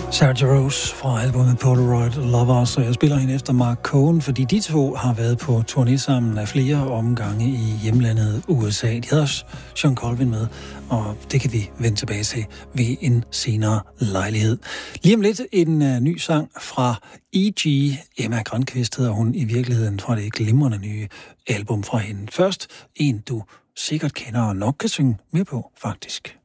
Sergio Rose fra albumet Polaroid Lovers, og jeg spiller hende efter Mark Cohen, fordi de to har været på turné sammen af flere omgange i hjemlandet USA. De havde også John Colvin med, og det kan vi vende tilbage til ved en senere lejlighed. Lige om lidt en ny sang fra E.G. Emma Grønkvist hedder hun i virkeligheden, fra det glimrende nye album fra hende. Først en, du sikkert kender og nok kan synge med på, faktisk.